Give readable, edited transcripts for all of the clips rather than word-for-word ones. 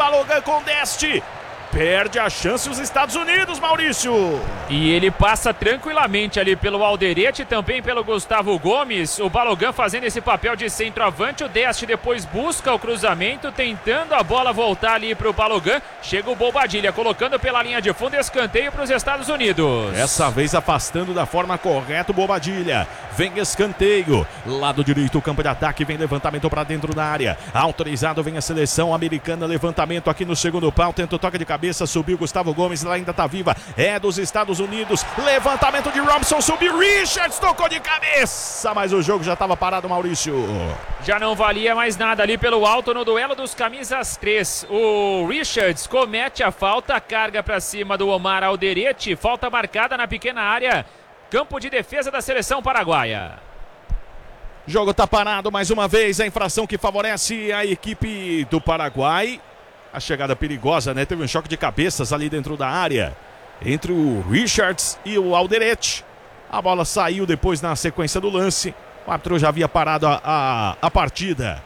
Balogun com Deste. Perde a chance os Estados Unidos, Maurício. E ele passa tranquilamente ali pelo Alderete, também pelo Gustavo Gomes. O Balogun fazendo esse papel de centroavante. O Deste depois busca o cruzamento, tentando a bola voltar ali para o Balogun. Chega o Bobadilha, colocando pela linha de fundo, escanteio para os Estados Unidos. Dessa vez afastando da forma correta o Bobadilha. Vem escanteio. Lado direito, campo de ataque, vem levantamento para dentro da área. Autorizado, vem a seleção americana. Levantamento aqui no segundo pau, tenta o toque de cabeça. Subiu Gustavo Gomes, ela ainda tá viva, é dos Estados Unidos, levantamento de Robson, subiu Richards, tocou de cabeça, mas o jogo já estava parado, Maurício. Já não valia mais nada ali pelo alto no duelo dos camisas 3. O Richards comete a falta, carga para cima do Omar Alderete, falta marcada na pequena área, campo de defesa da seleção paraguaia. Jogo tá parado mais uma vez, a infração que favorece a equipe do Paraguai. A chegada perigosa, né? Teve um choque de cabeças ali dentro da área entre o Richards e o Alderete. A bola saiu depois na sequência do lance. O árbitro já havia parado a partida.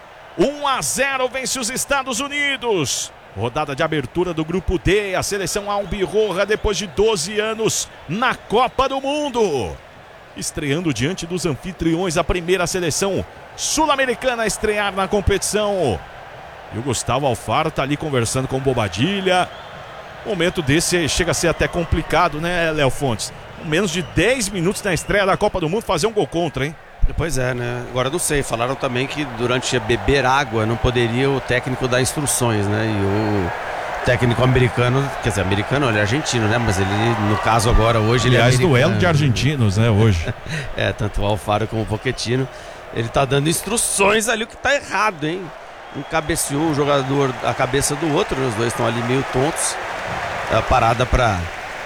1-0 vence os Estados Unidos. Rodada de abertura do grupo D. A seleção albirroja depois de 12 anos na Copa do Mundo. Estreando diante dos anfitriões, a primeira seleção sul-americana a estrear na competição. E o Gustavo Alfaro tá ali conversando com o Bobadilha. Momento desse chega a ser até complicado, né, Léo Fontes? Com menos de 10 minutos na estreia da Copa do Mundo, fazer um gol contra, hein? Pois é, né? Agora não sei, falaram também que durante beber água não poderia o técnico dar instruções, né? E o técnico americano, quer dizer, americano, ele é argentino, né? Mas ele, no caso agora, hoje ele é americano. Duelo de argentinos, né, hoje. Tanto o Alfaro como o Pochettino. Ele tá dando instruções ali, o que tá errado, hein? Um cabeceou o jogador, a cabeça do outro, os dois estão ali meio tontos. Parada para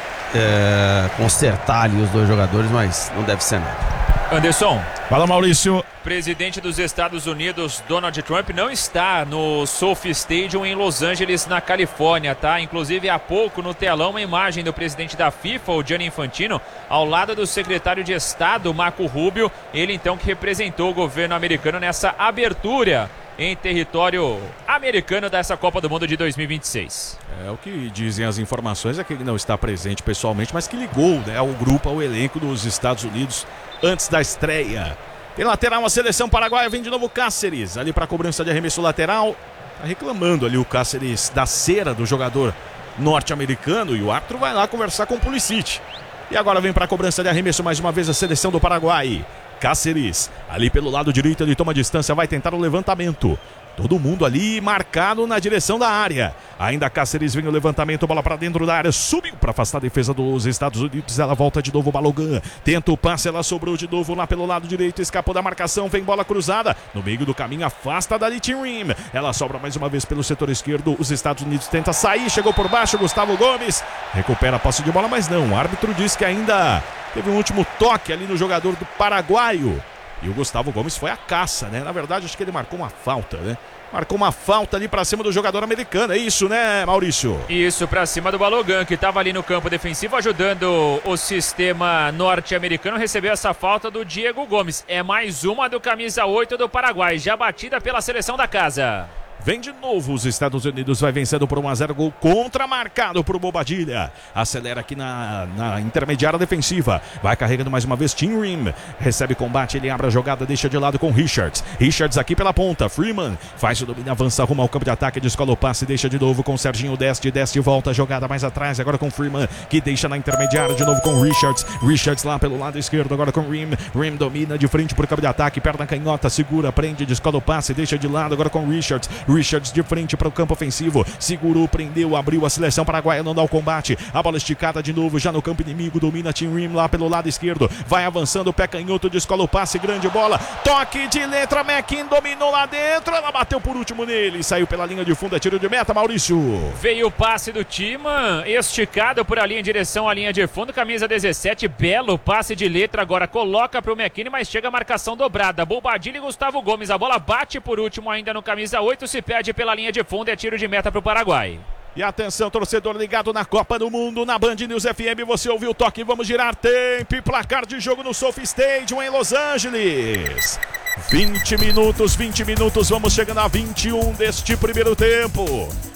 consertar ali os dois jogadores, mas não deve ser nada. Anderson. Fala, Maurício. Presidente dos Estados Unidos, Donald Trump, não está no SoFi Stadium em Los Angeles, na Califórnia, tá? Inclusive, há pouco no telão, uma imagem do presidente da FIFA, o Gianni Infantino, ao lado do secretário de Estado, Marco Rubio, ele então que representou o governo americano nessa abertura em território americano dessa Copa do Mundo de 2026. O que dizem as informações é que ele não está presente pessoalmente, mas que ligou, né, ao grupo, ao elenco dos Estados Unidos antes da estreia. Tem lateral, a seleção paraguaia, vem de novo Cáceres, ali para a cobrança de arremesso lateral. Tá reclamando ali o Cáceres da cera do jogador norte-americano e o árbitro vai lá conversar com o Pulisic. E agora vem para a cobrança de arremesso mais uma vez a seleção do Paraguai. Cáceres, ali pelo lado direito, ele toma distância, vai tentar o levantamento. Todo mundo ali marcado na direção da área. Ainda Cáceres, vem o levantamento, bola para dentro da área, subiu para afastar a defesa dos Estados Unidos. Ela volta de novo, o Balogun tenta o passe, ela sobrou de novo lá pelo lado direito, escapou da marcação, vem bola cruzada, no meio do caminho, afasta da Tim Rim. Ela sobra mais uma vez pelo setor esquerdo, os Estados Unidos tenta sair, chegou por baixo, Gustavo Gomes recupera a posse de bola, mas não, o árbitro diz que ainda teve um último toque ali no jogador do paraguaio. E o Gustavo Gomes foi à caça, né? Na verdade, acho que ele marcou uma falta, né? Marcou uma falta ali pra cima do jogador americano. É isso, né, Maurício? Isso, pra cima do Balogun, que tava ali no campo defensivo ajudando o sistema norte-americano. Recebeu essa falta do Diego Gomes. É mais uma do camisa 8 do Paraguai, já batida pela seleção da casa. Vem de novo os Estados Unidos, vai vencendo por 1-0, gol contra, marcado por Bobadilha. Acelera aqui na intermediária defensiva. Vai carregando mais uma vez Tim Rim. Recebe combate, ele abre a jogada, deixa de lado com Richards. Richards aqui pela ponta, Freeman faz o domínio, avança, arruma ao campo de ataque, descola o passe, deixa de novo com Serginho Deste, volta a jogada mais atrás, agora com Freeman, que deixa na intermediária de novo com Richards. Richards lá pelo lado esquerdo, agora com Rim. Rim domina de frente por campo de ataque, perna canhota, segura, prende, descola o passe, deixa de lado, agora com Richards. Richards de frente para o campo ofensivo, segurou, prendeu, abriu, a seleção paraguaia não dá o combate, a bola esticada de novo, já no campo inimigo, domina Tim Rim lá pelo lado esquerdo, vai avançando, pé canhoto, descola o passe, grande bola, toque de letra, Mequin dominou lá dentro, ela bateu por último nele, saiu pela linha de fundo, é tiro de meta, Maurício. Veio o passe do Timan, esticado por ali em direção à linha de fundo, camisa 17, belo passe de letra, agora coloca para o Mequin, mas chega a marcação dobrada, Bobadilha e Gustavo Gomes, a bola bate por último ainda no camisa 8, se perde pela linha de fundo, é tiro de meta para o Paraguai. E atenção, torcedor ligado na Copa do Mundo, na Band News FM, você ouviu o toque, vamos girar tempo e placar de jogo no SoFi Stadium em Los Angeles. 20 minutos, vamos chegando a 21 deste primeiro tempo.